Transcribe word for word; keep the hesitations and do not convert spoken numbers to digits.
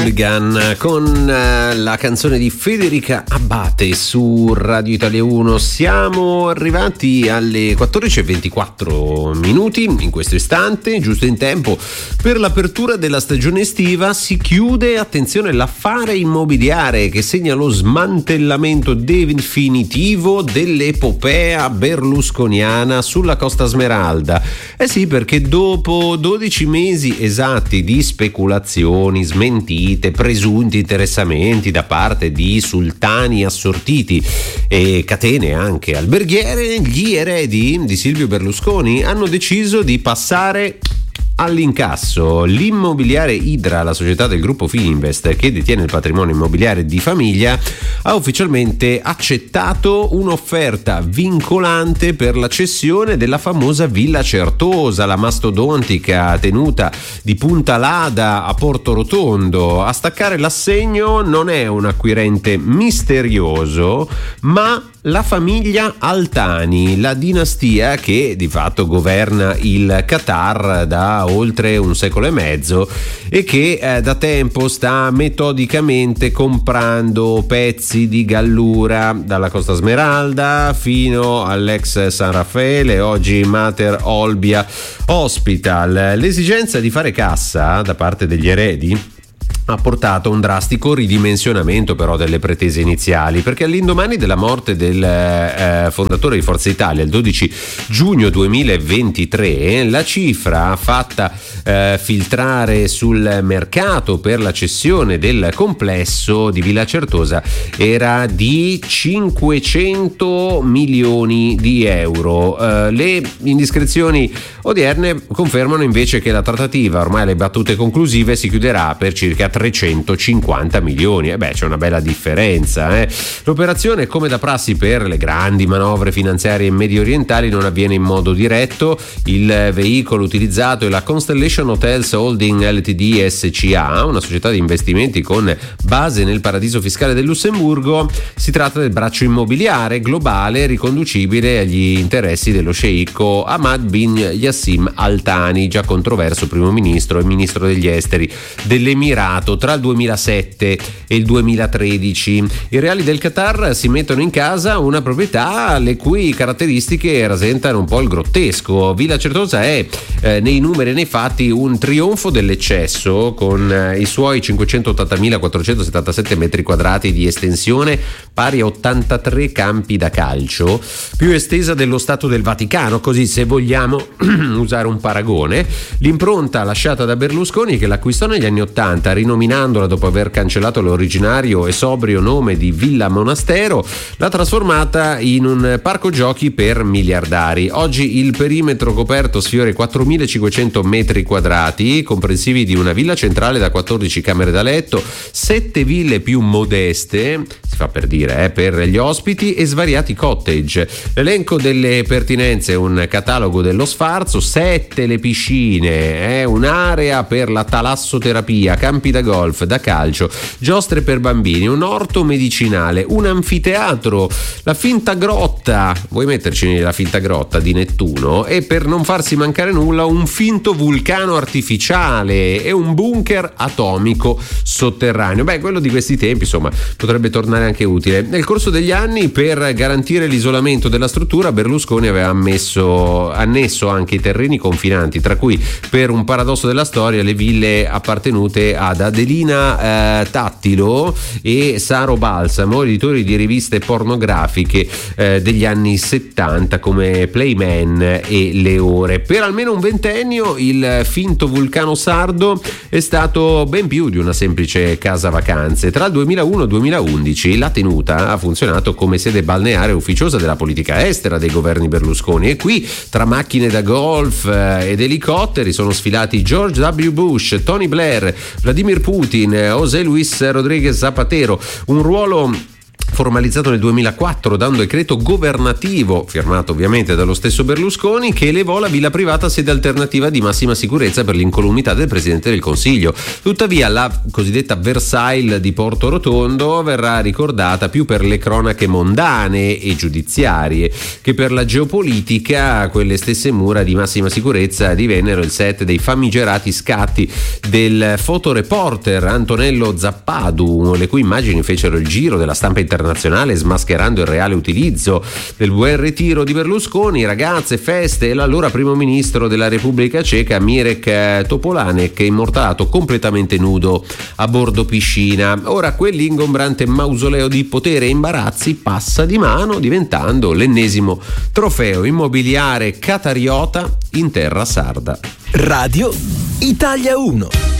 Hooligan con la canzone di Federica Abbate su Radio Italia uno. Siamo arrivati alle quattordici e ventiquattro minuti in questo istante, giusto in tempo per l'apertura della stagione estiva. Si chiude, attenzione, l'affare immobiliare che segna lo smantellamento definitivo dell'epopea berlusconiana sulla Costa Smeralda. Eh sì, perché dopo dodici mesi esatti di speculazioni, smentite, presunti interessamenti da parte di sultani assortiti e catene anche alberghiere, gli eredi di Silvio Berlusconi hanno deciso di passare all'incasso. L'immobiliare Idra, la società del gruppo Fininvest che detiene il patrimonio immobiliare di famiglia, ha ufficialmente accettato un'offerta vincolante per la cessione della famosa Villa Certosa, la mastodontica tenuta di Punta Lada a Porto Rotondo. A staccare l'assegno non è un acquirente misterioso, ma la famiglia Altani, la dinastia che di fatto governa il Qatar da oltre un secolo e mezzo e che eh, da tempo sta metodicamente comprando pezzi di Gallura, dalla Costa Smeralda fino all'ex San Raffaele, oggi Mater Olbia Hospital. L'esigenza di fare cassa da parte degli eredi ha portato a un drastico ridimensionamento però delle pretese iniziali, perché all'indomani della morte del eh, fondatore di Forza Italia il dodici giugno duemilaventitré, la cifra fatta eh, filtrare sul mercato per la cessione del complesso di Villa Certosa era di cinquecento milioni di euro. Eh, le indiscrezioni odierne confermano invece che la trattativa, ormai alle battute conclusive, si chiuderà per circa trecentocinquanta milioni. E eh beh, c'è una bella differenza. Eh. L'operazione, come da prassi per le grandi manovre finanziarie medio orientali, non avviene in modo diretto. Il veicolo utilizzato è la Constellation Hotels Holding Ltd S C A, una società di investimenti con base nel paradiso fiscale del Lussemburgo. Si tratta del braccio immobiliare globale riconducibile agli interessi dello sceicco Ahmad bin Yassim Al Thani, già controverso primo ministro e ministro degli esteri dell'Emirato tra il duemilasette e il duemilatredici. I reali del Qatar si mettono in casa una proprietà le cui caratteristiche rasentano un po' il grottesco. Villa Certosa è eh, nei numeri e nei fatti un trionfo dell'eccesso, con eh, i suoi cinquecentottantamila quattrocentosettantasette metri quadrati di estensione, pari a ottantatré campi da calcio, più estesa dello Stato del Vaticano, così se vogliamo usare un paragone. L'impronta lasciata da Berlusconi, che l'acquistò negli anni ottanta rinominandola dopo aver cancellato l'originario e sobrio nome di Villa Monastero, l'ha trasformata in un parco giochi per miliardari. Oggi il perimetro coperto sfiora i quattromilacinquecento metri quadrati, comprensivi di una villa centrale da quattordici camere da letto, sette ville più modeste, si fa per dire, eh, per gli ospiti, e svariati cottage. L'elenco delle pertinenze è un catalogo dello sfarzo: sette le piscine, eh, un'area per la talassoterapia, campi da golf, da calcio, giostre per bambini, un orto medicinale, un anfiteatro, la finta grotta, vuoi metterci la finta grotta di Nettuno, e per non farsi mancare nulla un finto vulcano artificiale e un bunker atomico sotterraneo. Beh, quello di questi tempi insomma potrebbe tornare anche utile. Nel corso degli anni, per garantire l'isolamento della struttura, Berlusconi aveva ammesso, annesso anche i terreni confinanti, tra cui, per un paradosso della storia, le ville appartenute ad Adelina eh, Tattilo e Saro Balsamo, editori di riviste pornografiche eh, degli anni settanta come Playman e Le Ore. Per almeno un ventennio il finto vulcano sardo è stato ben più di una semplice casa vacanze. Tra il duemilauno e il duemilaundici la tenuta ha funzionato come sede balneare ufficiosa della politica estera dei governi Berlusconi, e qui, tra macchine da golf eh, ed elicotteri, sono sfilati George W. Bush, Tony Blair, Vladimir Putin, José Luis Rodríguez Zapatero. Un ruolo formalizzato nel duemilaquattro da un decreto governativo firmato ovviamente dallo stesso Berlusconi, che elevò la villa privata a sede alternativa di massima sicurezza per l'incolumità del Presidente del Consiglio. Tuttavia la cosiddetta Versailles di Porto Rotondo verrà ricordata più per le cronache mondane e giudiziarie che per la geopolitica. Quelle stesse mura di massima sicurezza divennero il set dei famigerati scatti del fotoreporter Antonello Zappadu, le cui immagini fecero il giro della stampa internazionale smascherando il reale utilizzo del buon ritiro di Berlusconi, ragazze, feste e l'allora primo ministro della Repubblica Ceca Mirek Topolánek, immortalato completamente nudo a bordo piscina. Ora quell'ingombrante mausoleo di potere e imbarazzi passa di mano, diventando l'ennesimo trofeo immobiliare catariota in terra sarda. Radio Italia uno.